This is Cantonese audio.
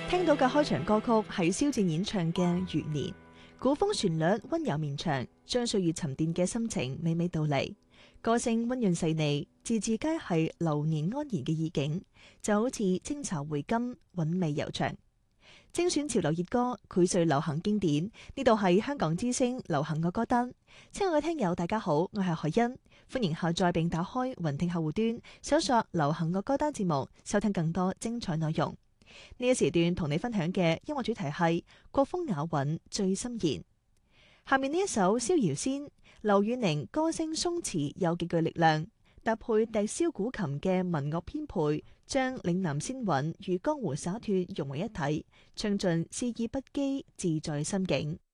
聽到嘅開場歌曲係蕭戰演唱嘅《餘年》，古風旋律溫柔綿長，將歲月沉澱嘅心情娓娓道嚟。歌聲溫潤細膩，字字皆係流年安然嘅意境，就好似清茶回甘，韻味悠長。精選潮流熱歌，膾萃流行經典。呢度係香港之聲流行嘅歌單。親愛嘅聽友，大家好，我係海欣，歡迎下載並打開雲聽客戶端，搜索流行嘅歌單節目，收聽更多精彩內容。呢一時段同你分享嘅音樂主題係國風雅韻最深言。下面呢一首《逍遙仙》，劉宇寧歌聲鬆弛又極具力量，搭配笛簫古琴嘅民樂編配，將嶺南仙韻與江湖灑脫融為一體，唱盡詩意不羈自在心境。